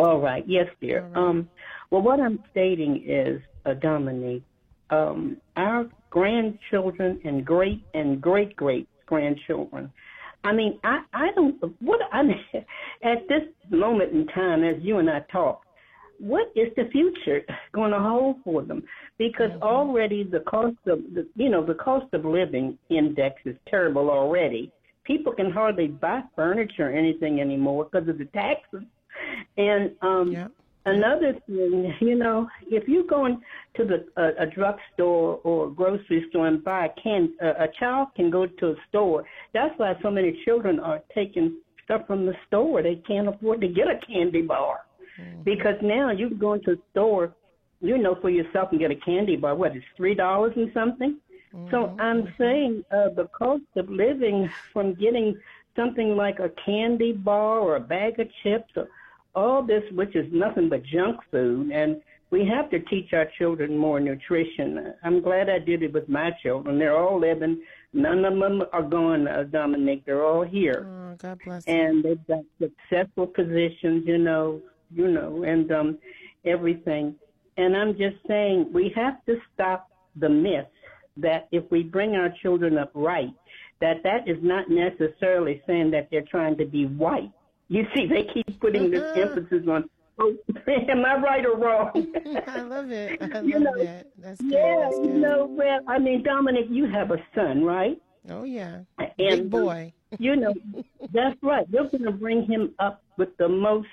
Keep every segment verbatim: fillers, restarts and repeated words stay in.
All right. Yes, dear. All right. Um, well, what I'm stating is, uh, Dominique, um, our grandchildren and great and great great grandchildren. I mean, I, I don't, what, I mean, at this moment in time, as you and I talk, what is the future going to hold for them? Because Mm-hmm. already the cost of, the, you know, the cost of living index is terrible already. People can hardly buy furniture or anything anymore because of the taxes. And um, Yeah. another thing, you know, if you go into the uh, a drugstore or a grocery store and buy a can, uh, a child can go to a store. That's why so many children are taking stuff from the store. They can't afford to get a candy bar. Because now you can go into a store, you know, for yourself and get a candy bar. What, it's three dollars and something? Mm-hmm. So I'm Mm-hmm. saying uh, the cost of living from getting something like a candy bar or a bag of chips, or all this, which is nothing but junk food, and we have to teach our children more nutrition. I'm glad I did it with my children. They're all living. None of them are gone, uh, Dominique. They're all here. Oh, God bless you. And they've got successful positions, you know, you know, and um, everything. And I'm just saying we have to stop the myth that if we bring our children up right, that that is not necessarily saying that they're trying to be white. You see, they keep putting this emphasis on, oh, am I right or wrong? I love it. I you love know, that. That's good. yeah, That's you good. know, well, I mean, Dominic, you have a son, right? Oh, yeah. And, Big boy. you know, that's right. We're going to bring him up with the most,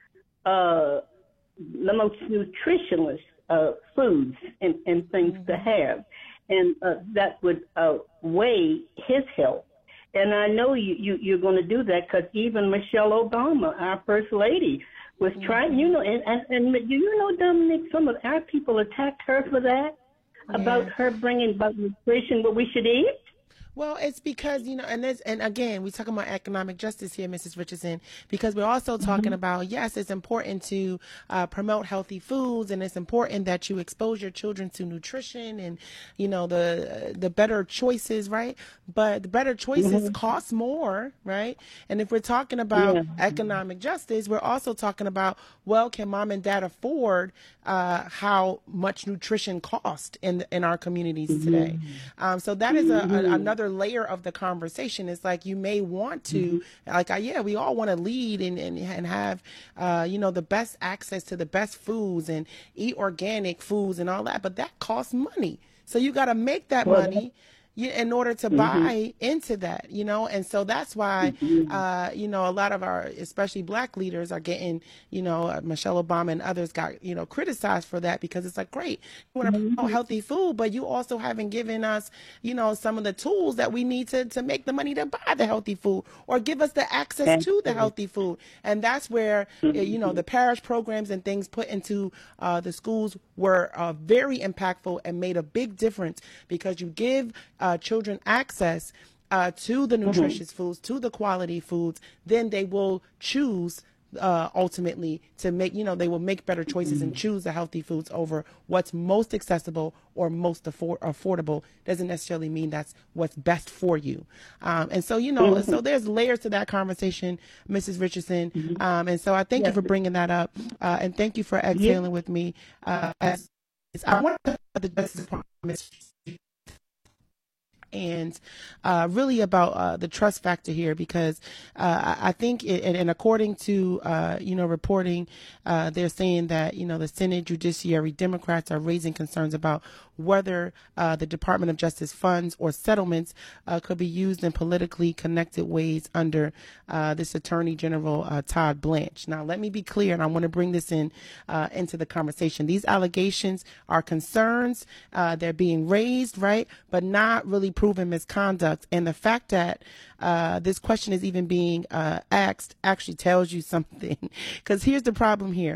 uh, the most nutritionless uh, foods and, and things Mm-hmm. to have, and uh, that would uh, weigh his health. And I know you, you, you're going to do that because even Michelle Obama, our first lady, was Mm-hmm. trying, you know, and, and, and you know, Dominic, some of our people attacked her for that, about Yeah. her bringing about nutrition, what we should eat. Well, it's because, you know, and there's, and again, we're talking about economic justice here, Missus Richardson, because we're also talking about, yes, it's important to uh, promote healthy foods, and it's important that you expose your children to nutrition and, you know, the the better choices, right? But the better choices Mm-hmm. cost more, right? And if we're talking about Yeah. economic justice, we're also talking about, well, can mom and dad afford uh, how much nutrition costs in in our communities today? Um, so that is a, a, another layer of the conversation. It's like you may want to, like, uh, yeah, we all want to lead and, and, and have, uh, you know, the best access to the best foods and eat organic foods and all that, but that costs money. So you got to make that Well, money you, in order to buy into that, you know, and so that's why, uh, you know, a lot of our, especially black leaders are getting, you know, uh, Michelle Obama and others got, you know, criticized for that, because it's like, great, you want to promote healthy food, but you also haven't given us, you know, some of the tools that we need to, to make the money to buy the healthy food, or give us the access to the healthy food. And that's where, uh, you know, the parish programs and things put into uh, the schools were uh, very impactful and made a big difference, because you give uh, children access uh, to the nutritious foods, to the quality foods, then they will choose uh, ultimately to make, you know, they will make better choices and choose the healthy foods over what's most accessible or most affor- affordable. Doesn't necessarily mean that's what's best for you. Um, and so, you know, so there's layers to that conversation, Missus Richardson. Um, and so I thank you for bringing that up. Uh, and thank you for exhaling with me. Uh, as I want to talk about the Justice Department and uh, really about uh, the trust factor here, because uh, I I think, it, and, and according to, uh, you know, reporting, uh, they're saying that, you know, the Senate Judiciary Democrats are raising concerns about whether uh, the Department of Justice funds or settlements uh, could be used in politically connected ways under uh, this Attorney General uh, Todd Blanche. Now, let me be clear, and I want to bring this in uh, into the conversation. These allegations are concerns. Uh, they're being raised, right, but not really proven misconduct. And the fact that uh, this question is even being uh, asked actually tells you something. Because here's the problem here.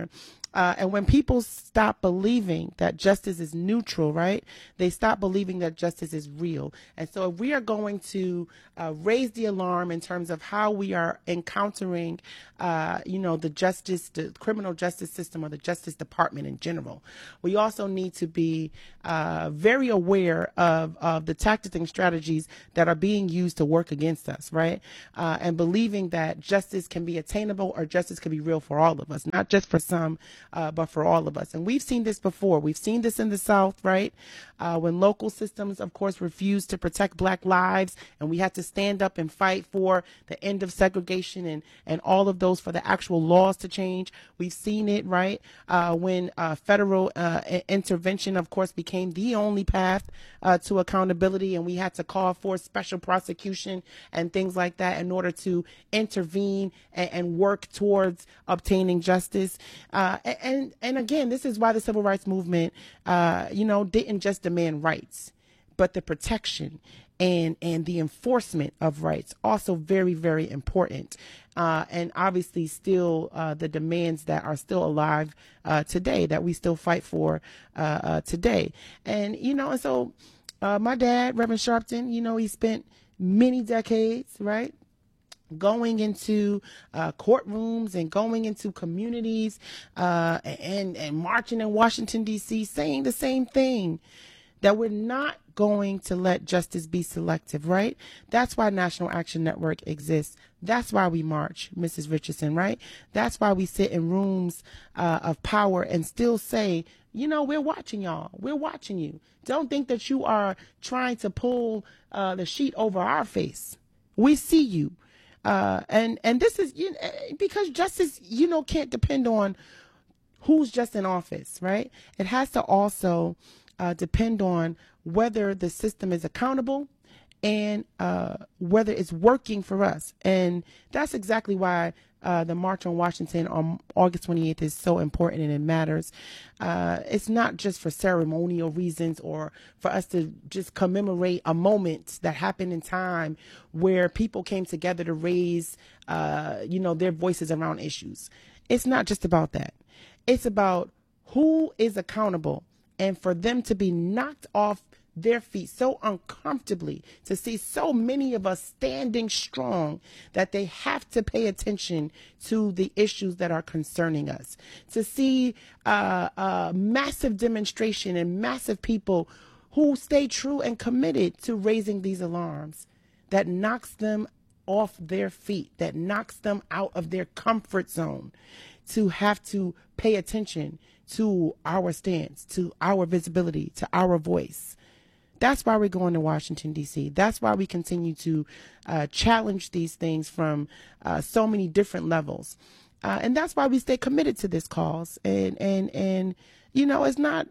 Uh, and when people stop believing that justice is neutral, right, they stop believing that justice is real. And so if we are going to uh, raise the alarm in terms of how we are encountering, uh, you know, the justice, the criminal justice system or the Justice Department in general, we also need to be uh, very aware of, of the tactics and strategies that are being used to work against us, right? Uh, and believing that justice can be attainable or justice can be real for all of us, not just for some, Uh, but for all of us. And we've seen this before. We've seen this in the South, right? Uh, when local systems, of course, refused to protect Black lives, and we had to stand up and fight for the end of segregation and, and all of those for the actual laws to change. We've seen it, right? Uh, when uh, federal uh, intervention, of course, became the only path uh, to accountability, and we had to call for special prosecution and things like that in order to intervene and, and work towards obtaining justice. Uh, And and again, this is why the civil rights movement, uh, you know, didn't just demand rights, but the protection and and the enforcement of rights also very, very important. Uh, and obviously still uh, the demands that are still alive uh, today, that we still fight for uh, uh, today. And, you know, and so uh, my dad, Reverend Sharpton, you know, he spent many decades, right, going into uh, courtrooms and going into communities uh, and, and marching in Washington, D C, saying the same thing, that we're not going to let justice be selective, right? That's why National Action Network exists. That's why we march, Missus Richardson, right? That's why we sit in rooms uh, of power and still say, you know, we're watching y'all. We're watching you. Don't think that you are trying to pull uh, the sheet over our face. We see you. Uh, and, and this is, you know, because justice, you know, can't depend on who's just in office, right? It has to also uh, depend on whether the system is accountable and uh, whether it's working for us. And that's exactly why uh, the March on Washington on August twenty-eighth is so important and it matters. Uh, it's not just for ceremonial reasons or for us to just commemorate a moment that happened in time where people came together to raise, uh, you know, their voices around issues. It's not just about that. It's about who is accountable, and for them to be knocked off their feet so uncomfortably, to see so many of us standing strong that they have to pay attention to the issues that are concerning us, to see uh, a massive demonstration and massive people who stay true and committed to raising these alarms, that knocks them off their feet, that knocks them out of their comfort zone, to have to pay attention to our stance, to our visibility, to our voice. That's why we're going to Washington, D C. That's why we continue to uh, challenge these things from uh, so many different levels. Uh, and that's why we stay committed to this cause. And, and, and, you know, it's not,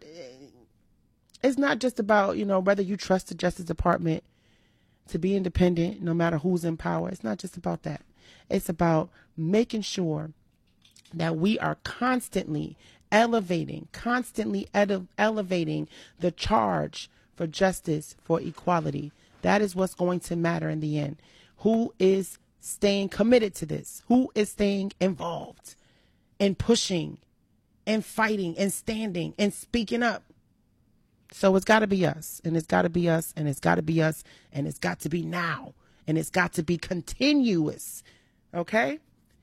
it's not just about, you know, whether you trust the Justice Department to be independent, no matter who's in power. It's not just about that. It's about making sure that we are constantly elevating, constantly ele- elevating the charge for justice, for equality. That is what's going to matter in the end. Who is staying committed to this? Who is staying involved in pushing and fighting and standing and speaking up? So it's got to be us, and it's got to be us, and it's got to be us, and it's got to be now, and it's got to be continuous. Okay?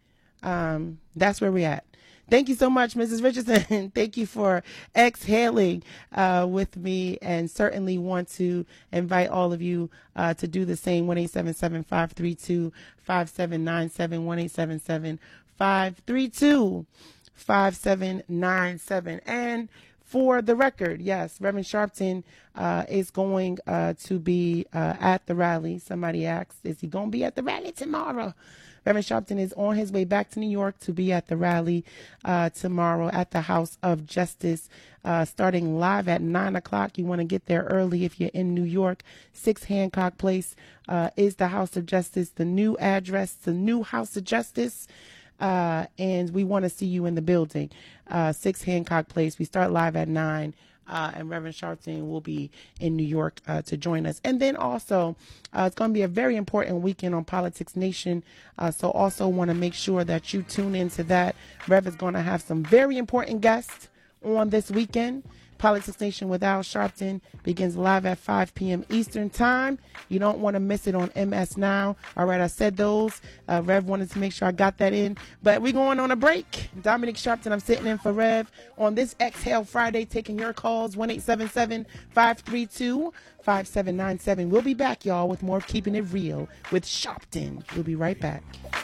Um, that's where we're at. Thank you so much, Missus Richardson. Thank you for exhaling uh, with me, and certainly want to invite all of you uh, to do the same. one eight seven seven, five three two, five seven nine seven, one eight seven seven, five three two, five seven nine seven. And for the record, yes, Reverend Sharpton uh, is going uh, to be uh, at the rally. Somebody asked, is he going to be at the rally tomorrow? Reverend Sharpton is on his way back to New York to be at the rally uh, tomorrow at the House of Justice, uh, starting live at nine o'clock. You want to get there early if you're in New York. six Hancock Place uh, is the House of Justice, the new address, the new House of Justice. Uh, and we want to see you in the building. Uh, six Hancock Place. We start live at nine. uh, and Reverend Sharpton will be in New York uh, to join us. And then also, uh, it's going to be a very important weekend on Politics Nation. Uh, so also want to make sure that you tune into that. Rev is going to have some very important guests on this weekend. Politics Nation with Al Sharpton begins live at five p.m. Eastern Time. You don't want to miss it on M S Now. All right, I said those. Uh, Rev wanted to make sure I got that in. But we're going on a break. Dominic Sharpton, I'm sitting in for Rev on this Exhale Friday, taking your calls, one eight seven seven, five three two, five seven nine seven. We'll be back, y'all, with more of Keeping It Real with Sharpton. We'll be right back.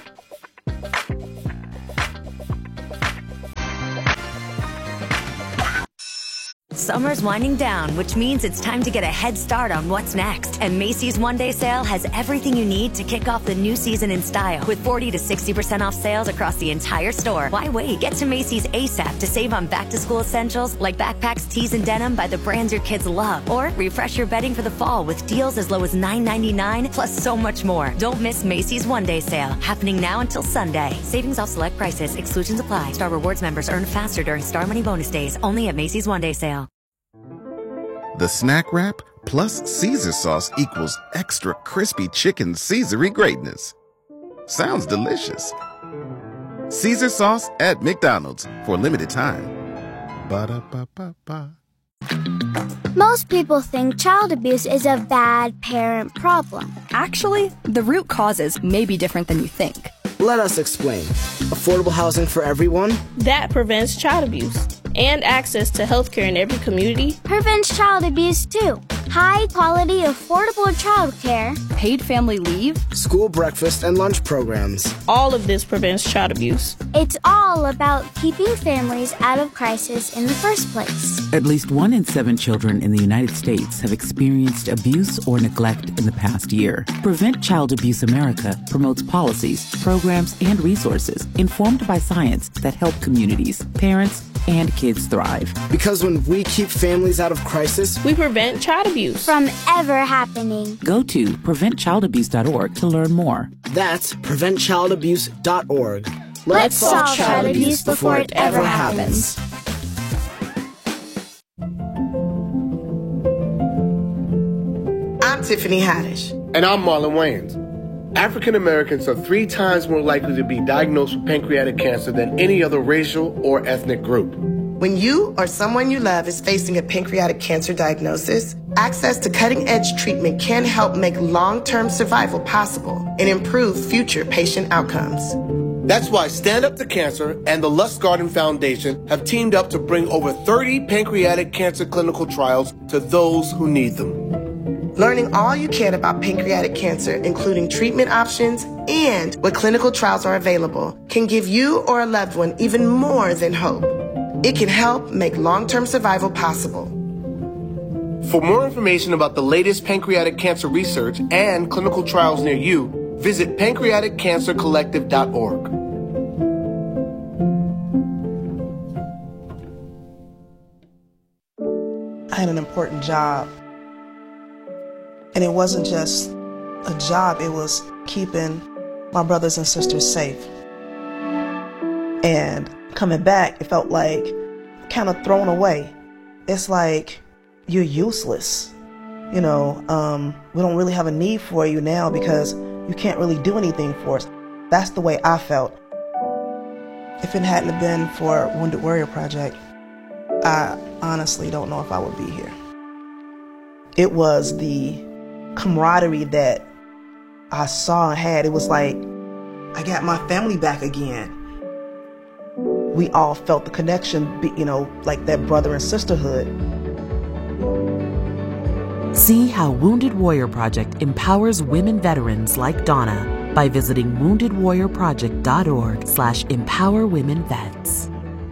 Summer's winding down, which means it's time to get a head start on what's next. And Macy's One-Day Sale has everything you need to kick off the new season in style. With forty to sixty percent off sales across the entire store. Why wait? Get to Macy's ASAP to save on back-to-school essentials like backpacks, tees, and denim by the brands your kids love. Or refresh your bedding for the fall with deals as low as nine ninety-nine, plus so much more. Don't miss Macy's One-Day Sale, happening now until Sunday. Savings off select prices. Exclusions apply. Star Rewards members earn faster during Star Money bonus days. Only at Macy's One-Day Sale. The snack wrap plus Caesar sauce equals extra crispy chicken Caesar-y greatness. Sounds delicious. Caesar sauce at McDonald's for a limited time. Ba-da-ba-ba-ba. Most people think child abuse is a bad parent problem. Actually, the root causes may be different than you think. Let us explain. Affordable housing for everyone? That prevents child abuse. And access to healthcare in every community prevents child abuse too. High quality, affordable childcare, paid family leave, school breakfast and lunch programs. All of this prevents child abuse. It's all about keeping families out of crisis in the first place. At least one in seven children in the United States have experienced abuse or neglect in the past year. Prevent Child Abuse America promotes policies, programs, and resources informed by science that help communities, parents, and kids thrive. Because when we keep families out of crisis, we prevent child abuse from ever happening. Go to prevent child abuse dot org to learn more. That's prevent child abuse dot org. Let's, Let's solve child abuse before it ever happens. I'm Tiffany Haddish. And I'm Marlon Wayans. African Americans are three times more likely to be diagnosed with pancreatic cancer than any other racial or ethnic group. When you or someone you love is facing a pancreatic cancer diagnosis, access to cutting-edge treatment can help make long-term survival possible and improve future patient outcomes. That's why Stand Up to Cancer and the Lustgarten Foundation have teamed up to bring over thirty pancreatic cancer clinical trials to those who need them. Learning all you can about pancreatic cancer, including treatment options and what clinical trials are available, can give you or a loved one even more than hope. It can help make long-term survival possible. For more information about the latest pancreatic cancer research and clinical trials near you, visit pancreatic cancer collective dot org. I had an important job. And it wasn't just a job, it was keeping my brothers and sisters safe. And coming back, it felt like kind of thrown away. It's like you're useless. You know, um, we don't really have a need for you now because you can't really do anything for us. That's the way I felt. If it hadn't have been for Wounded Warrior Project, I honestly don't know if I would be here. It was the camaraderie that I saw and had. It was like I got my family back again. We all felt the connection, you know, like that brother and sisterhood. See how Wounded Warrior Project empowers women veterans like Donna by visiting wounded warrior project dot org slash empower women vets.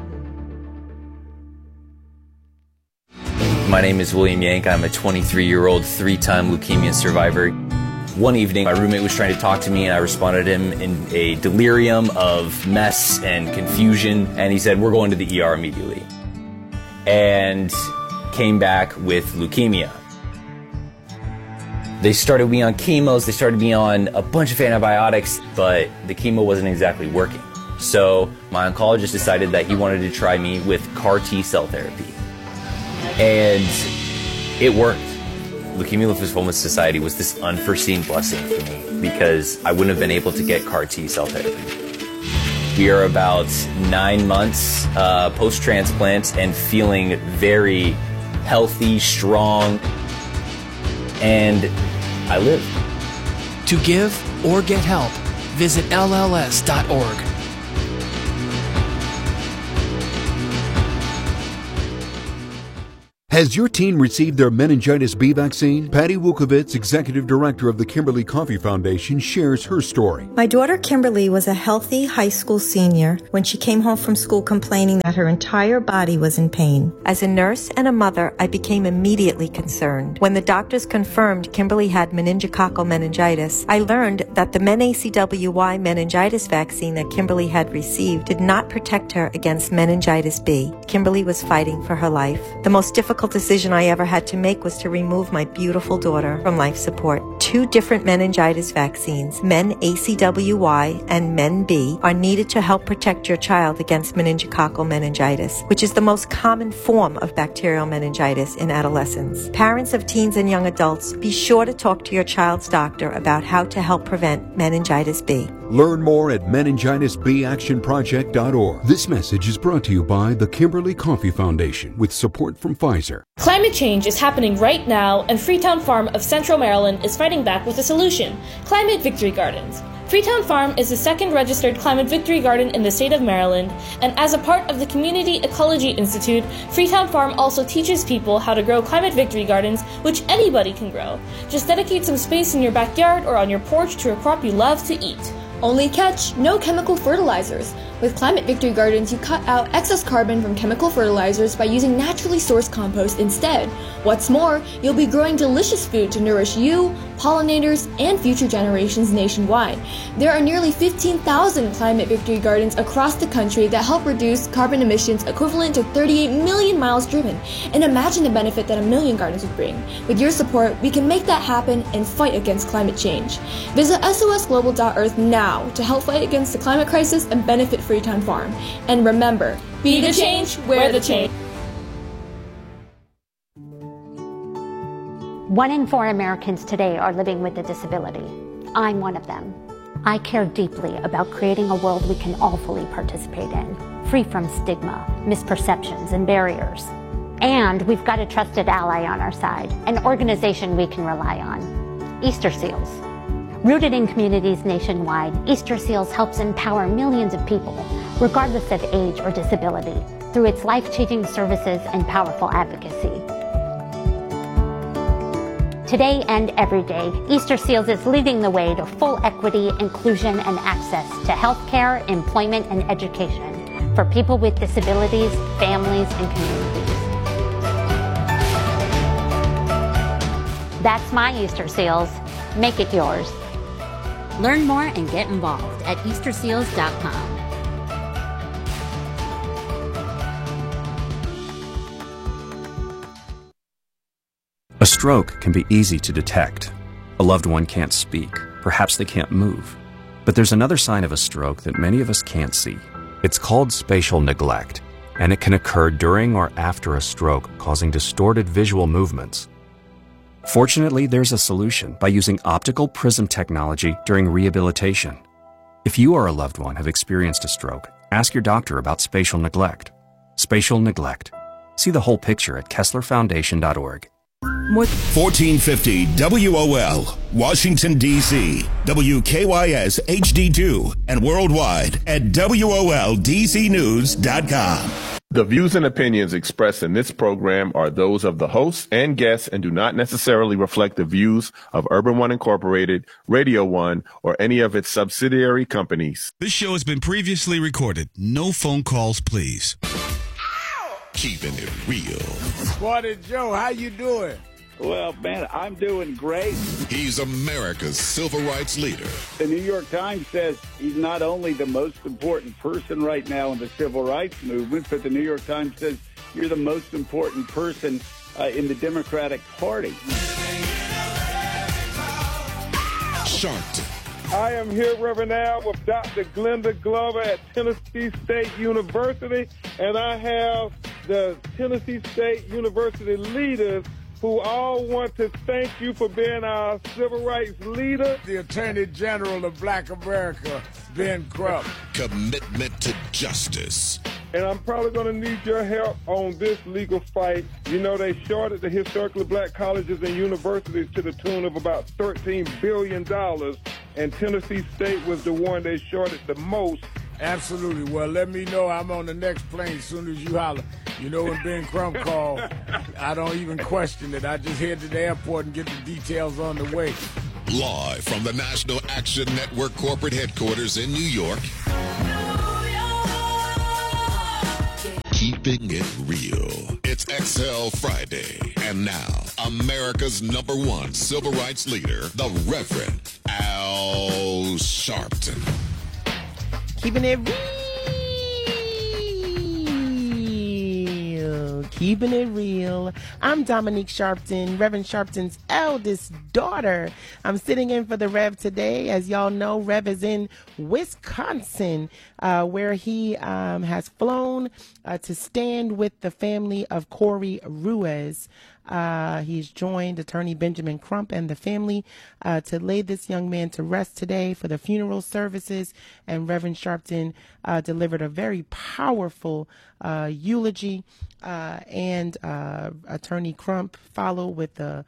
My name is William Yank. I'm a twenty-three-year-old three-time leukemia survivor. One evening, my roommate was trying to talk to me, and I responded to him in a delirium of mess and confusion, and he said, "We're going to the E R immediately," and came back with leukemia. They started me on chemos, they started me on a bunch of antibiotics, but the chemo wasn't exactly working. So my oncologist decided that he wanted to try me with CAR T cell therapy. And it worked. Leukemia Lymphoma Society was this unforeseen blessing for me because I wouldn't have been able to get C A R T cell therapy. We are about nine months uh, post-transplant and feeling very healthy, strong, and I live. To give or get help, visit L L S dot org. Has your teen received their meningitis B vaccine? Patty Wukovitz, executive director of the Kimberly Coffee Foundation, shares her story. My daughter Kimberly was a healthy high school senior when she came home from school complaining that her entire body was in pain. As a nurse and a mother, I became immediately concerned. When the doctors confirmed Kimberly had meningococcal meningitis, I learned that the MenACWY meningitis vaccine that Kimberly had received did not protect her against meningitis B. Kimberly was fighting for her life. The most difficult decision I ever had to make was to remove my beautiful daughter from life support. Two different meningitis vaccines, MenACWY and MenB, are needed to help protect your child against meningococcal meningitis, which is the most common form of bacterial meningitis in adolescents. Parents of teens and young adults, be sure to talk to your child's doctor about how to help prevent meningitis B. Learn more at meningitis b action project dot org. This message is brought to you by the Kimberly Coffee Foundation with support from Pfizer. Climate change is happening right now, and Freetown Farm of Central Maryland is fighting back with a solution: Climate Victory Gardens. Freetown Farm is the second registered Climate Victory Garden in the state of Maryland, and as a part of the Community Ecology Institute, Freetown Farm also teaches people how to grow Climate Victory Gardens, which anybody can grow. Just dedicate some space in your backyard or on your porch to a crop you love to eat. Only catch, no chemical fertilizers. With Climate Victory Gardens, you cut out excess carbon from chemical fertilizers by using naturally sourced compost instead. What's more, you'll be growing delicious food to nourish you, pollinators, and future generations nationwide. There are nearly fifteen thousand Climate Victory Gardens across the country that help reduce carbon emissions equivalent to thirty-eight million miles driven. And imagine the benefit that a million gardens would bring. With your support, we can make that happen and fight against climate change. Visit S O S global dot earth now to help fight against the climate crisis and benefit Freetown Farm. And remember, be the change, wear the change. One in four Americans today are living with a disability. I'm one of them. I care deeply about creating a world we can all fully participate in, free from stigma, misperceptions, and barriers. And we've got a trusted ally on our side, an organization we can rely on: Easter Seals. Rooted in communities nationwide, Easter Seals helps empower millions of people, regardless of age or disability, through its life-changing services and powerful advocacy. Today and every day, Easter Seals is leading the way to full equity, inclusion, and access to healthcare, employment, and education for people with disabilities, families, and communities. That's my Easter Seals. Make it yours. Learn more and get involved at Easter Seals dot com. A stroke can be easy to detect. A loved one can't speak. Perhaps they can't move. But there's another sign of a stroke that many of us can't see. It's called spatial neglect, and it can occur during or after a stroke, causing distorted visual movements. Fortunately, there's a solution by using optical prism technology during rehabilitation. If you or a loved one have experienced a stroke, ask your doctor about spatial neglect. Spatial neglect. See the whole picture at Kessler Foundation dot org. fourteen fifty W O L, Washington, D C, W K Y S H D two, and worldwide at W O L D C news dot com. The views and opinions expressed in this program are those of the hosts and guests and do not necessarily reflect the views of Urban One Incorporated, Radio One, or any of its subsidiary companies. This show has been previously recorded. No phone calls, please. Keeping it real. Squatty Joe, how you doing? Well, man, I'm doing great. He's America's civil rights leader. The New York Times says he's not only the most important person right now in the civil rights movement, but the New York Times says you're the most important person uh, in the Democratic Party. Sharpton. I am here, Reverend Al, with Doctor Glenda Glover at Tennessee State University, and I have the Tennessee State University leaders who all want to thank you for being our civil rights leader. The Attorney General of Black America, Ben Crump. Commitment to justice. And I'm probably going to need your help on this legal fight. You know, they shorted the historically black colleges and universities to the tune of about thirteen billion dollars, and Tennessee State was the one they shorted the most. Absolutely. Well, let me know. I'm on the next plane as soon as you holler. You know, when Ben Crump called, I don't even question it. I just head to the airport and get the details on the way. Live from the National Action Network corporate headquarters in New York. Keeping it real. It's Exhale Friday. And now, America's number one civil rights leader, the Reverend Al Sharpton. Keeping it real. Keeping it real. I'm Dominique Sharpton, Reverend Sharpton's eldest daughter. I'm sitting in for the Rev today. As y'all know, Rev is in Wisconsin, uh, where he um, has flown uh, to stand with the family of Corey Ruiz. Uh, he's joined attorney Benjamin Crump and the family uh, to lay this young man to rest today for the funeral services. And Reverend Sharpton uh, delivered a very powerful uh, eulogy, uh, and uh, attorney Crump followed with a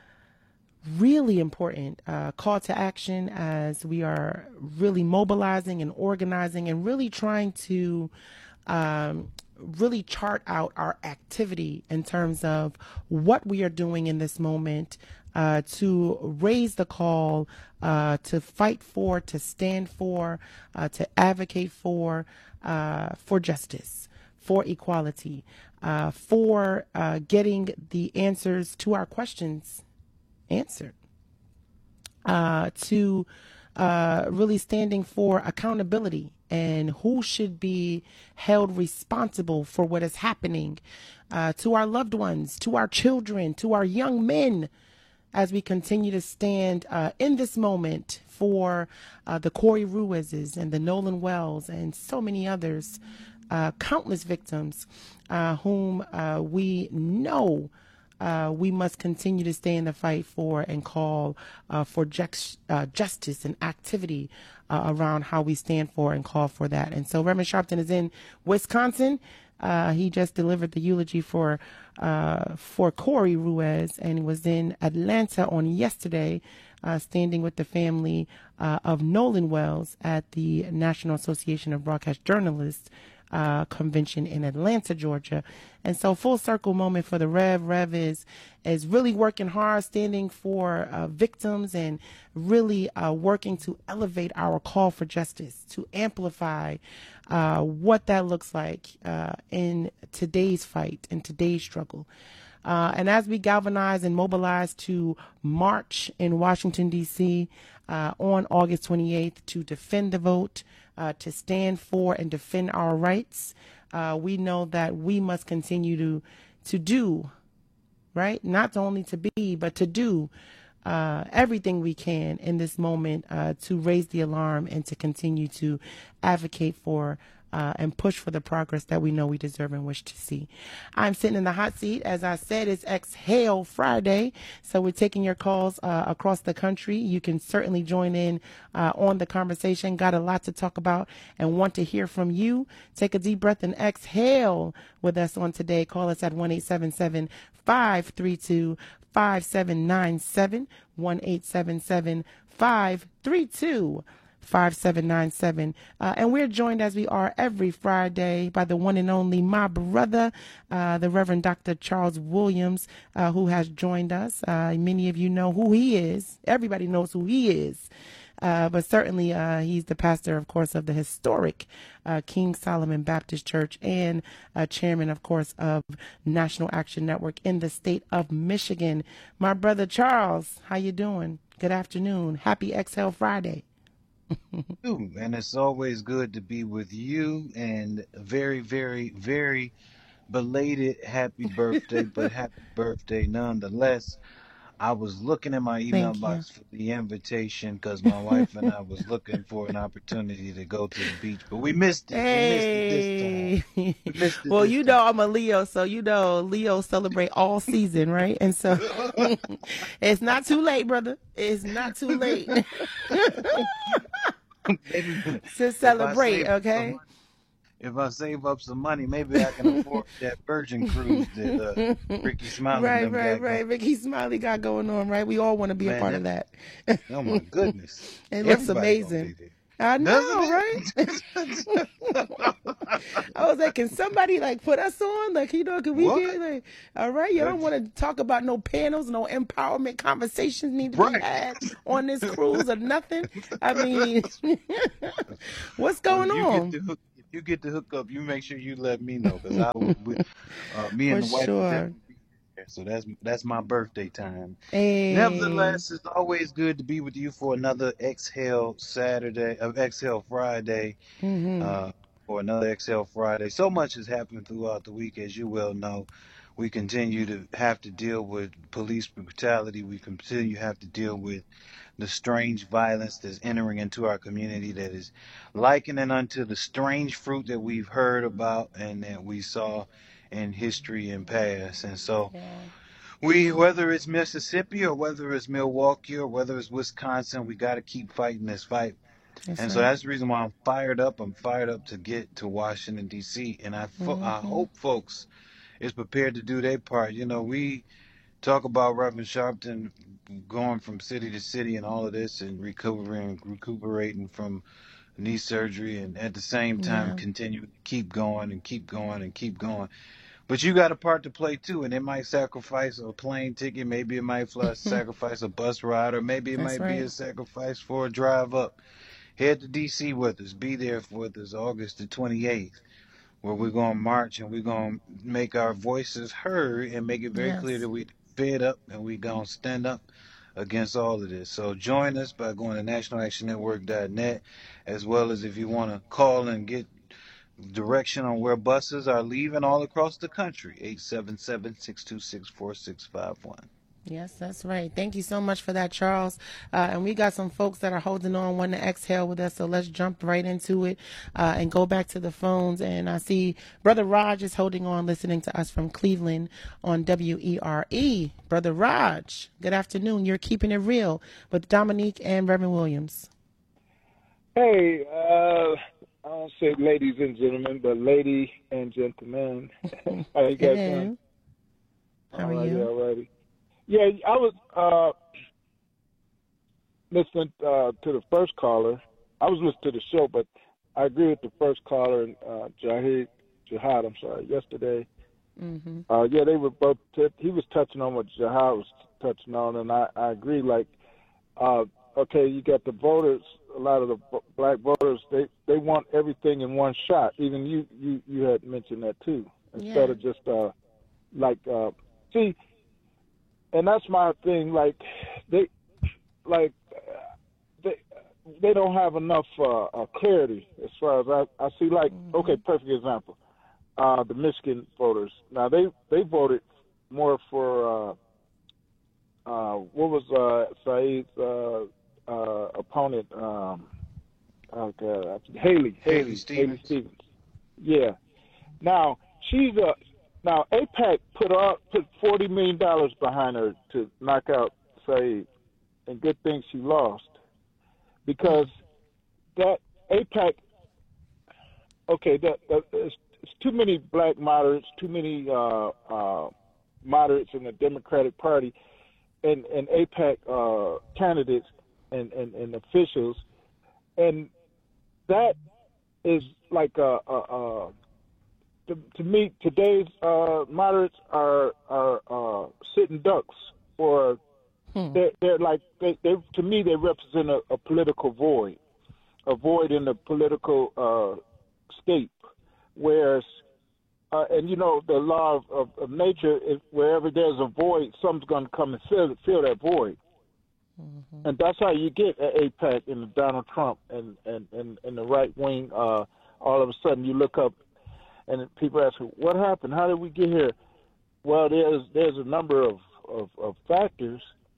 really important uh, call to action as we are really mobilizing and organizing and really trying to um, really chart out our activity in terms of what we are doing in this moment uh, to raise the call, uh, to fight for, to stand for, uh, to advocate for, uh, for justice, for equality, uh, for uh, getting the answers to our questions answered, uh, to uh, really standing for accountability and who should be held responsible for what is happening uh, to our loved ones, to our children, to our young men, as we continue to stand uh, in this moment for uh, the Corey Ruizes and the Nolan Wells and so many others, uh, countless victims uh, whom uh, we know Uh, we must continue to stay in the fight for and call uh, for ju- uh, justice and activity uh, around how we stand for and call for that. And so Reverend Sharpton is in Wisconsin. Uh, he just delivered the eulogy for uh, for Corey Ruiz and was in Atlanta on yesterday, uh, standing with the family uh, of Nolan Wells at the National Association of Broadcast Journalists Uh, convention in Atlanta, Georgia. And so full circle moment for the Rev. Rev is is really working hard, standing for uh, victims and really uh, working to elevate our call for justice, to amplify uh, what that looks like uh, in today's fight, in today's struggle. Uh, and as we galvanize and mobilize to march in Washington, D C uh, on August twenty-eighth to defend the vote, uh, to stand for and defend our rights, uh, we know that we must continue to to do, right? Not only to be, but to do uh, everything we can in this moment uh, to raise the alarm and to continue to advocate for Uh, and push for the progress that we know we deserve and wish to see. I'm sitting in the hot seat. As I said, it's Exhale Friday. So we're taking your calls uh, across the country. You can certainly join in uh, on the conversation. Got a lot to talk about and want to hear from you. Take a deep breath and exhale with us on today. Call us at one eight seven seven, five three two, five seven nine seven, one eight seven seven, five three two, five seven nine seven. Uh, and we're joined as we are every Friday by the one and only my brother, uh, the Reverend Doctor Charles Williams, uh, who has joined us. Uh, many of you know who he is. Everybody knows who he is. Uh, but certainly uh, he's the pastor, of course, of the historic uh, King Solomon Baptist Church and uh, chairman, of course, of National Action Network in the state of Michigan. My brother Charles, how you doing? Good afternoon. Happy Exhale Friday. And it's always good to be with you, and very, very, very belated happy birthday, but happy birthday nonetheless. I was looking in my email Thank you. box for the invitation because my wife and I was looking for an opportunity to go to the beach, but we missed it. We missed it this time. Hey. We missed it Well, this you know I'm a Leo, so you know Leo celebrate all season, right? And so it's not too late, brother. It's not too late to celebrate, okay? If I save up some money, maybe I can afford that Virgin cruise that uh, Ricky Smiley Right, them right, got right. going. Ricky Smiley got going on, right? We all want to be Man, a part of that- that. Oh my goodness. It looks Everybody gonna amazing. be I know, Doesn't right? I was like, can somebody like put us on? Like, you know, can we What? get like, all right, you don't want to talk about no panels, no empowerment conversations need to be Right. had on this cruise or nothing. I mean, what's going Well, you on? Get to hook, if you get to hook up, you make sure you let me know because I will. be- Uh, me and For the wife will sure. definitely be there. So that's that's my birthday time. Hey. Nevertheless, it's always good to be with you for another Exhale Saturday, of Exhale Friday, Mhm. uh, for another Exhale Friday. So much has happened throughout the week, as you well know. We continue to have to deal with police brutality. We continue to have to deal with the strange violence that's entering into our community that is likening unto the strange fruit that we've heard about and that we saw in history and past. And so we, whether it's Mississippi or whether it's Milwaukee or whether it's Wisconsin, we got to keep fighting this fight. That's and so right. that's the reason why I'm fired up. I'm fired up to get to Washington, D C. And I, fo- I Mhm. hope folks is prepared to do their part. You know, we talk about Reverend Sharpton going from city to city and all of this and recovering, recuperating from knee surgery and at the same time Yeah. continue to keep going and keep going and keep going. But you got a part to play too, and it might sacrifice a plane ticket, maybe it might fly, sacrifice a bus ride, or maybe it That's might be right. a sacrifice for a drive up. Head to D C with us, be there with us August the twenty-eighth, where we're going to march and we're going to make our voices heard and make it very Yes. clear that we fed up and we going to stand up against all of this. So join us by going to national action network dot net, as well as if you want to call and get direction on where buses are leaving all across the country, eight seven seven, six two six, four six five one. Yes, that's right. Thank you so much for that, Charles. Uh, and we got some folks that are holding on, wanting to exhale with us. So let's jump right into it uh, and go back to the phones. And I see Brother Raj is holding on, listening to us from Cleveland on W E R E. Brother Raj, good afternoon. You're keeping it real with Dominique and Reverend Williams. Hey, uh, I don't say ladies and gentlemen, but lady and gentlemen. How you guys doing? How are All right, you? all righty. Yeah, I was uh, listening uh, to the first caller. I was listening to the show, but I agree with the first caller, uh, Jahid, Jihad, I'm sorry, yesterday. Mm-hmm. Uh, yeah, they were both, t- he was touching on what Jihad was touching on, and I, I agree. Like, uh, okay, you got the voters, a lot of the b- black voters, they, they want everything in one shot. Even you, you, you had mentioned that too. Instead Yeah. of just, uh, like, uh, see, and that's my thing. Like, they, like, uh, they, they don't have enough uh, uh, clarity as far as I, I see. Like, okay, perfect example. Uh, the Michigan voters. Now they they voted more for uh, uh, what was uh, Saeed's uh, uh, opponent? Um, oh God, Haley. Haley Stevens. Haley Stevens. Yeah. Now she's a. Now AIPAC put up put forty million dollars behind her to knock out Saeed, and good thing she lost because that AIPAC. Okay, that, that it's, it's too many black moderates, too many uh, uh, moderates in the Democratic Party, and and AIPAC uh, candidates and, and, and officials, and that is like a. a, a To, to me, today's uh, moderates are are uh, sitting ducks, or Hmm. they're, they're like they, they to me they represent a, a political void, a void in the political uh, scape. Whereas, uh, and you know, the law of, of, of nature is wherever there's a void, something's going to come and fill fill that void. Mm-hmm. And that's how you get at AIPAC and Donald Trump and and, and, and the right wing. Uh, all of a sudden, you look up. And people ask, what happened? How did we get here? Well, there's there's a number of, of, of factors,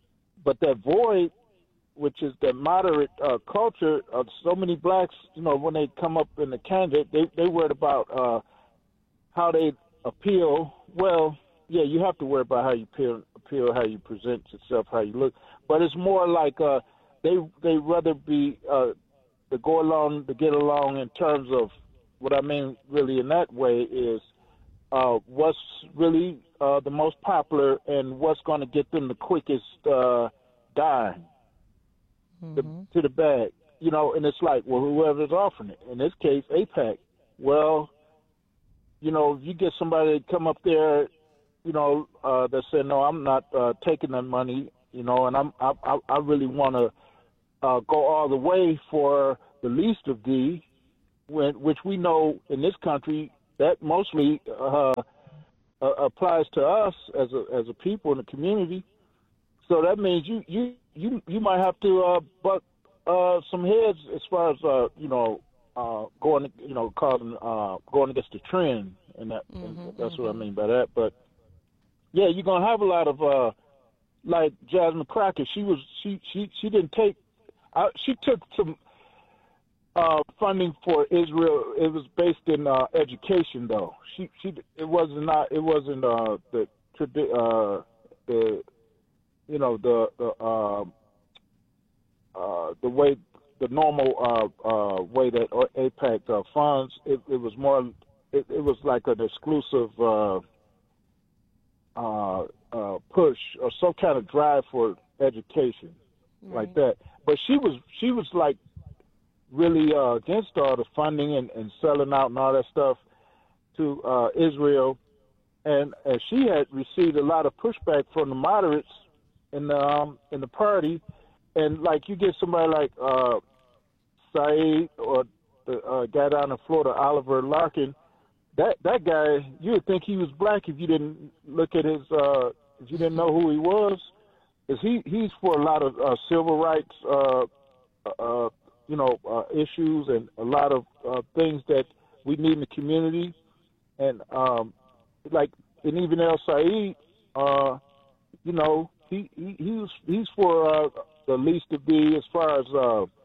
but that void, which is the moderate uh, culture of so many blacks, you know, when they come up in the candidate, they they worried about uh, how they appeal. Well, yeah, you have to worry about how you appeal, appeal, how you present yourself, how you look. But it's more like uh, they they rather be uh, to go along, to get along in terms of what I mean. Really, in that way is uh, what's really uh, the most popular and what's going to get them the quickest uh, dime. The, to the bag, you know, and it's like, well, whoever's offering it. In this case, AIPAC. Well, you know, if you get somebody to come up there, you know, uh, that said, no, I'm not uh, taking that money, you know, and I'm I I, I really want to uh, go all the way for the least of thee, when which we know in this country that mostly uh, uh, applies to us as a as a people in the community. So that means you you. You you might have to uh, butt uh, some heads as far as uh, you know uh, going you know causing uh, going against the trend, and that Mm-hmm, and that's mm-hmm. what I mean by that. But yeah, you're gonna have a lot of uh, like Jasmine Crockett. She was she she she didn't take uh, she took some uh, funding for Israel. It was based in uh, education though. She she it wasn't not it wasn't uh, the uh, the you know, the the uh, uh, the way, the normal uh, uh, way that AIPAC uh, funds, it, it was more, it, it was like an exclusive uh, uh, uh, push or some kind of drive for education, right. like that. But she was she was like really uh, against all the funding and, and selling out and all that stuff to uh, Israel, and, and she had received a lot of pushback from the moderates in the um, in the party, and like you get somebody like uh, Saeed or the uh, guy down in Florida, Oliver Larkin. That that guy, you would think he was black if you didn't look at his uh, if you didn't know who he was. Is he he's for a lot of uh, civil rights uh, uh, you know uh, issues and a lot of uh, things that we need in the community, and um, like and even El Saeed, uh, you know. He, he he's he's for uh, the least of the as far as uh, a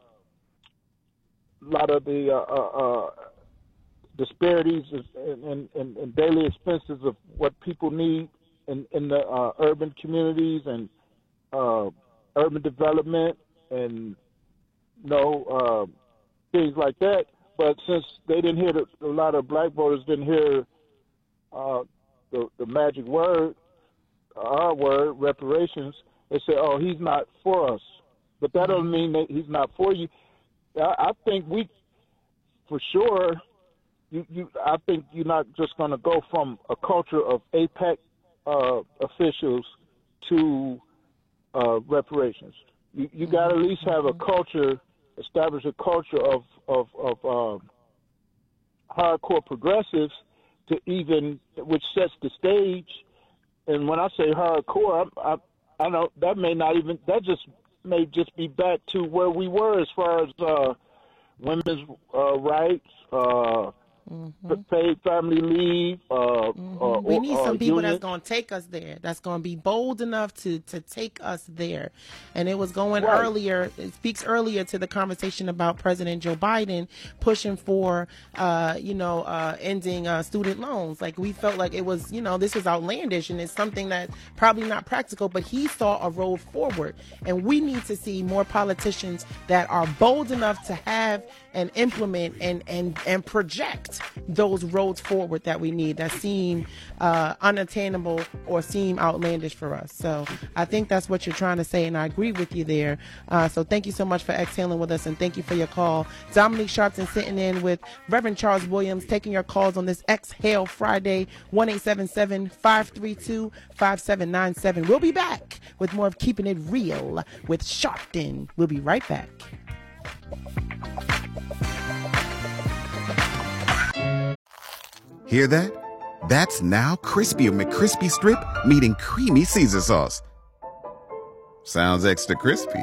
lot of the uh, uh, disparities and, and, and daily expenses of what people need in, in the uh, urban communities and uh, urban development and you know uh, things like that. But since they didn't hear the, a lot of black voters didn't hear uh, the the magic word. Our word, reparations, they say, oh, he's not for us. But that doesn't mean that he's not for you. I, I think we, for sure, you, you. I think you're not just going to go from a culture of AIPAC uh, officials to uh, reparations. You, you got to at least have a culture, establish a culture of, of, of uh, hardcore progressives to even, which sets the stage. And when I say hardcore, I, I, I know that may not even, that just may just be back to where we were as far as uh, women's uh, rights, uh, mm-hmm. paid family leave. Uh, mm-hmm. uh, we need uh, some people unions. that's going to take us there, that's going to be bold enough to, to take us there. And it was going right. earlier, it speaks earlier to the conversation about President Joe Biden pushing for, uh, you know, uh, ending uh, student loans. Like we felt like it was, you know, this is outlandish and it's something that's probably not practical, but he saw a road forward. And we need to see more politicians that are bold enough to have and implement and, and, and project those roads forward that we need that seem uh, unattainable or seem outlandish for us. So I think that's what you're trying to say, and I agree with you there. Uh, so thank you so much for exhaling with us, and thank you for your call. Dominique Sharpton sitting in with Reverend Charles Williams, taking your calls on this Exhale Friday, one eight seven seven, five three two, five seven nine seven. We'll be back with more of Keeping It Real with Sharpton. We'll be right back. Hear that? That's now Crispy McCrispy Strip meeting Creamy Caesar Sauce. Sounds extra crispy.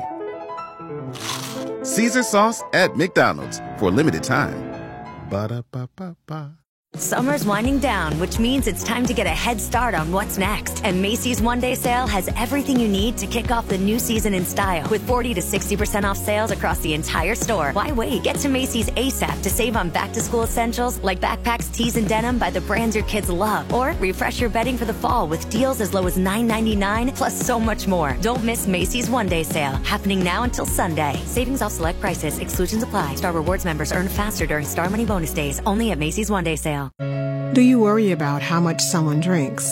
Caesar Sauce at McDonald's for a limited time. Ba-da-ba-ba-ba. Summer's winding down, which means it's time to get a head start on what's next. And Macy's One Day Sale has everything you need to kick off the new season in style. With forty to sixty percent off sales across the entire store. Why wait? Get to Macy's ASAP to save on back-to-school essentials like backpacks, tees, and denim by the brands your kids love. Or refresh your bedding for the fall with deals as low as nine ninety-nine, plus so much more. Don't miss Macy's One Day Sale, happening now until Sunday. Savings off select prices. Exclusions apply. Star Rewards members earn faster during Star Money bonus days. Only at Macy's One Day Sale. Do you worry about how much someone drinks?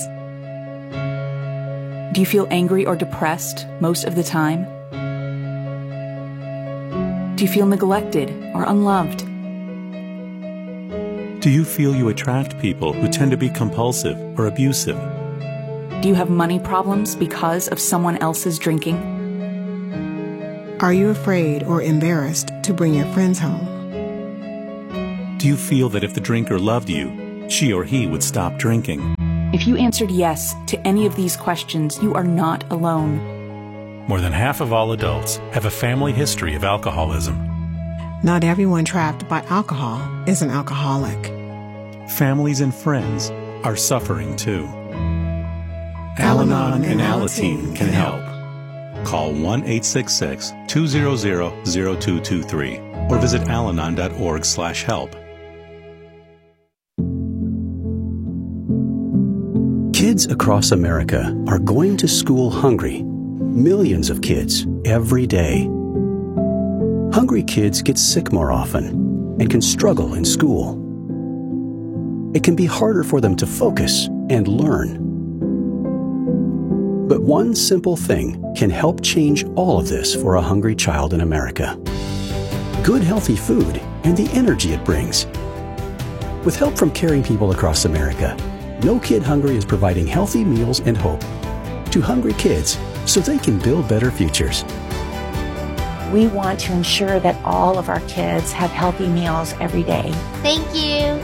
Do you feel angry or depressed most of the time? Do you feel neglected or unloved? Do you feel you attract people who tend to be compulsive or abusive? Do you have money problems because of someone else's drinking? Are you afraid or embarrassed to bring your friends home? Do you feel that if the drinker loved you, she or he would stop drinking? If you answered yes to any of these questions, you are not alone. More than half of all adults have a family history of alcoholism. Not everyone trapped by alcohol is an alcoholic. Families and friends are suffering too. Al-Anon and Alateen can help. Call one eight six six, two zero zero, zero two two three or visit alanon dot org slash help. Kids across America are going to school hungry. Millions of kids every day. Hungry kids get sick more often and can struggle in school. It can be harder for them to focus and learn. But one simple thing can help change all of this for a hungry child in America. Good healthy food and the energy it brings. With help from caring people across America, No Kid Hungry is providing healthy meals and hope to hungry kids so they can build better futures. We want to ensure that all of our kids have healthy meals every day. Thank you.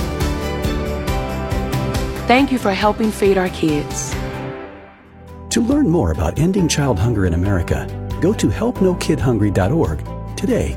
Thank you for helping feed our kids. To learn more about ending child hunger in America, go to help no kid hungry dot org today.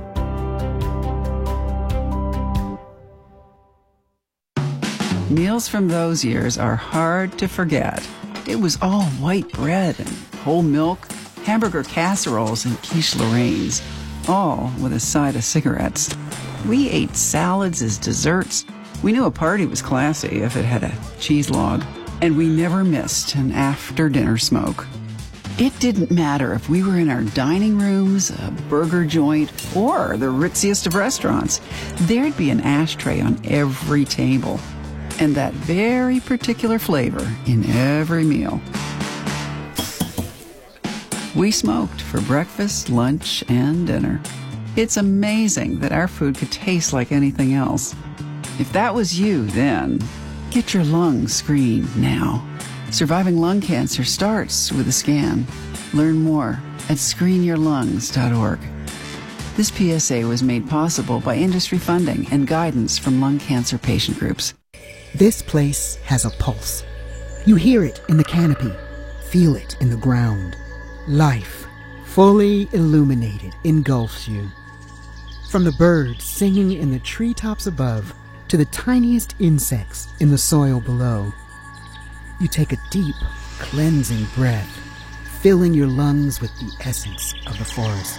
Meals from those years are hard to forget. It was all white bread and whole milk, hamburger casseroles and quiche Lorraines, all with a side of cigarettes. We ate salads as desserts. We knew a party was classy if it had a cheese log, and we never missed an after-dinner smoke. It didn't matter if we were in our dining rooms, a burger joint, or the ritziest of restaurants. There'd be an ashtray on every table, and that very particular flavor in every meal. We smoked for breakfast, lunch, and dinner. It's amazing that our food could taste like anything else. If that was you then, get your lungs screened now. Surviving lung cancer starts with a scan. Learn more at screen your lungs dot org. This P S A was made possible by industry funding and guidance from lung cancer patient groups. This place has a pulse. You hear it in the canopy, feel it in the ground. Life, fully illuminated, engulfs you. From the birds singing in the treetops above to the tiniest insects in the soil below, you take a deep, cleansing breath, filling your lungs with the essence of the forest.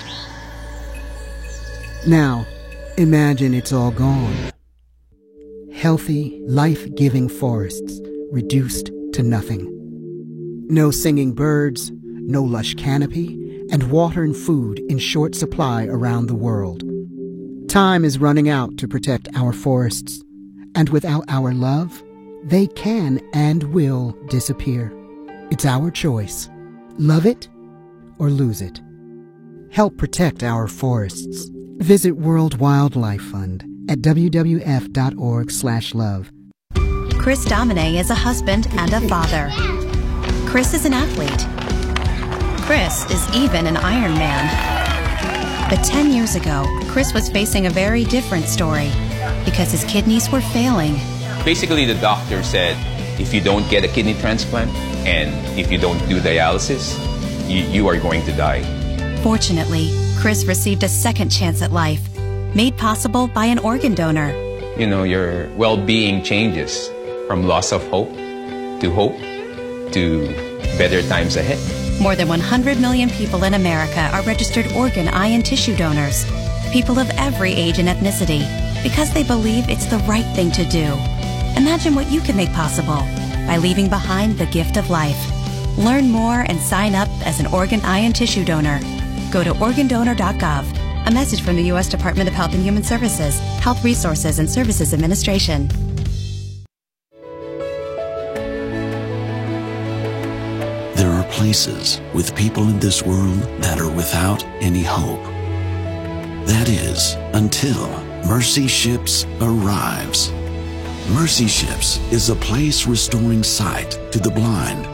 Now, imagine it's all gone. Healthy, life-giving forests reduced to nothing. No singing birds, no lush canopy, and water and food in short supply around the world. Time is running out to protect our forests, and without our love, they can and will disappear. It's our choice. Love it or lose it. Help protect our forests. Visit World Wildlife Fund at w w f dot org slash love. Chris Domine is a husband and a father. Chris is an athlete. Chris is even an Iron Man. But ten years ago, Chris was facing a very different story because his kidneys were failing. Basically, the doctor said, if you don't get a kidney transplant and if you don't do dialysis, you, you are going to die. Fortunately, Chris received a second chance at life, made possible by an organ donor. you know, your well-being changes from loss of hope to hope to better times ahead. More than one hundred million people in America are registered organ, eye, and tissue donors. People of every age and ethnicity, because they believe it's the right thing to do. Imagine what you can make possible by leaving behind the gift of life. Learn more and sign up as an organ, eye, and tissue donor. Go to organ donor dot gov. A message from the U S Department of Health and Human Services, Health Resources and Services Administration. There are places with people in this world that are without any hope. That is, until Mercy Ships arrives. Mercy Ships is a place restoring sight to the blind,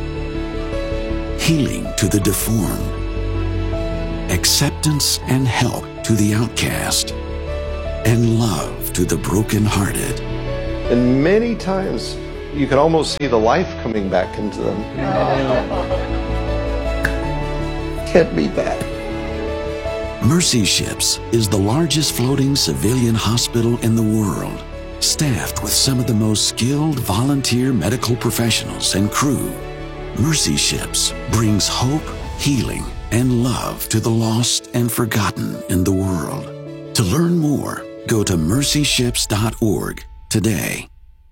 healing to the deformed, acceptance and help to the outcast, and love to the brokenhearted. And many times you can almost see the life coming back into them. Can't beat that. Mercy Ships is the largest floating civilian hospital in the world, staffed with some of the most skilled volunteer medical professionals and crew. Mercy Ships brings hope, healing, and love to the lost and forgotten in the world. To learn more, go to mercy ships dot org today.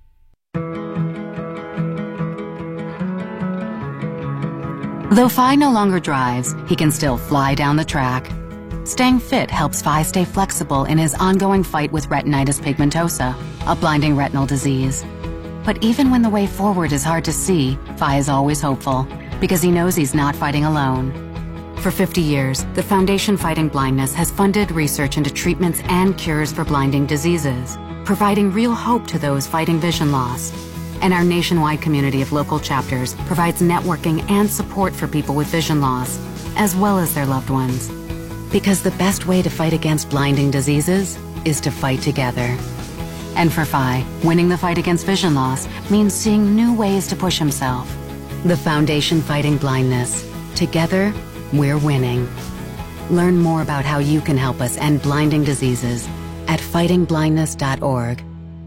Though Phi no longer drives, he can still fly down the track. Staying fit helps Phi stay flexible in his ongoing fight with retinitis pigmentosa, a blinding retinal disease. But even when the way forward is hard to see, Phi is always hopeful, because he knows he's not fighting alone. For fifty years, the Foundation Fighting Blindness has funded research into treatments and cures for blinding diseases, providing real hope to those fighting vision loss. And our nationwide community of local chapters provides networking and support for people with vision loss, as well as their loved ones. Because the best way to fight against blinding diseases is to fight together. And for Phi, winning the fight against vision loss means seeing new ways to push himself. The Foundation Fighting Blindness. Together, we're winning. Learn more about how you can help us end blinding diseases at fighting blindness dot org.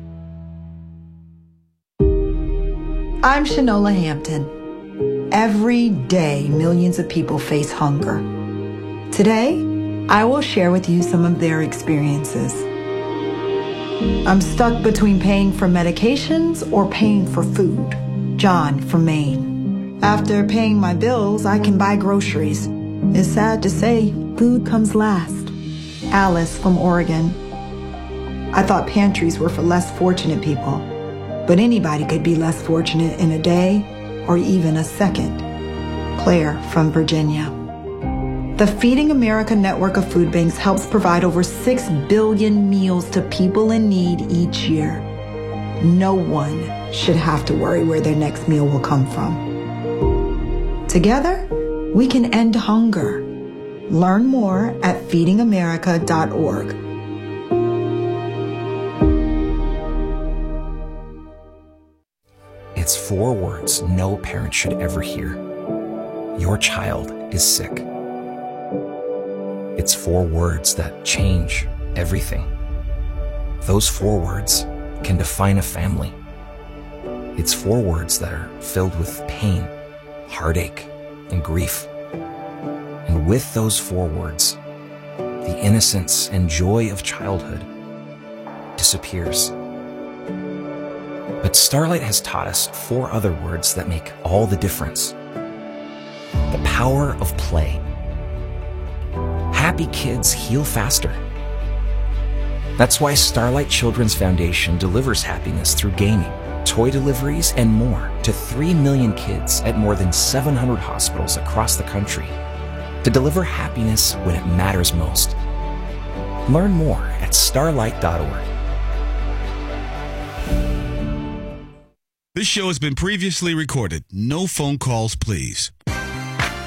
I'm Shanola Hampton. Every day, millions of people face hunger. Today, I will share with you some of their experiences. I'm stuck between paying for medications or paying for food. John from Maine. After paying my bills, I can buy groceries. It's sad to say, food comes last. Alice from Oregon. I thought pantries were for less fortunate people, but anybody could be less fortunate in a day or even a second. Claire from Virginia. The Feeding America network of food banks helps provide over six billion meals to people in need each year. No one should have to worry where their next meal will come from. Together, we can end hunger. Learn more at feeding america dot org. It's four words no parent should ever hear. Your child is sick. It's four words that change everything. Those four words can define a family. It's four words that are filled with pain, heartache, and grief. And with those four words, the innocence and joy of childhood disappears. But Starlight has taught us four other words that make all the difference. The power of play. Happy kids heal faster. That's why Starlight Children's Foundation delivers happiness through gaming, toy deliveries, and more to three million kids at more than seven hundred hospitals across the country to deliver happiness when it matters most. Learn more at starlight dot org. This show has been previously recorded. No phone calls, please.